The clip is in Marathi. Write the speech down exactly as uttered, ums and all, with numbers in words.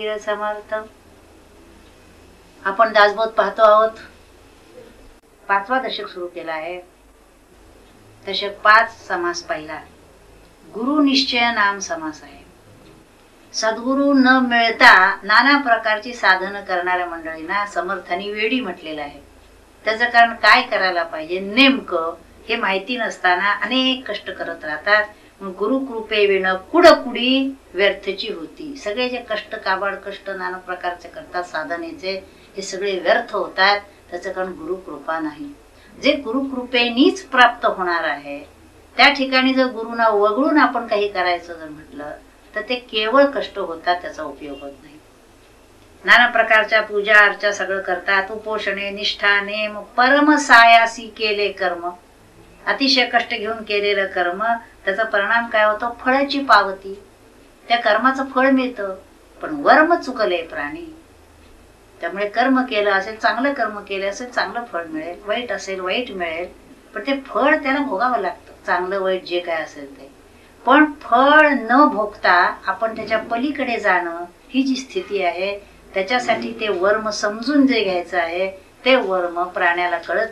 वीर समर्थ. आपण दासबोध पाहतो आहोत. पाचवा दशक सुरू केला आहे. दशक पाच समास पहिला. गुरु निश्चय नाम समास आहे. सद्गुरु न मिळता नाना प्रकारची साधन करणाऱ्या मंडळींना समर्थांनी वेडी म्हटलेलं आहे. त्याचं कारण काय करायला पाहिजे नेमकं हे माहिती नसताना अनेक कष्ट करत राहतात. गुरु कृपे विण कुडकुडी व्यर्थची होती. सगळे जे कष्ट काबाड कष्ट नाना प्रकारचे करतात साधनेचे हे सगळे व्यर्थ होतात. त्याचं कारण गुरु कृपा नाही. जे गुरु कृपेनीच प्राप्त होणार आहे त्या ठिकाणी जर गुरुना वगळून आपण काही करायचं जर म्हटलं तर ते केवळ कष्ट होतात, त्याचा उपयोग होत नाही. नाना प्रकारच्या पूजा अर्चा सगळं करतात. उपोषणे निष्ठा नेम परम सायासी केले कर्म. अतिशय कष्ट घेऊन केलेलं कर्म त्याचा परिणाम काय होतो? फळाची पावती. त्या कर्माचं फळ मिळतं. पण वर्म चुकले प्राणी. त्यामुळे कर्म केलं असेल, चांगलं कर्म केलं असेल चांगलं फळ मिळेल, वाईट असेल वाईट मिळेल, पण ते फळ त्याला भोगावं लागतं. चांगलं वाईट जे काय असेल ते. पण फळ न भोगता आपण त्याच्या पलीकडे जाणं ही जी स्थिती आहे त्याच्यासाठी ते वर्म समजून जे घ्यायचं आहे ते वर्म प्राण्याला कळत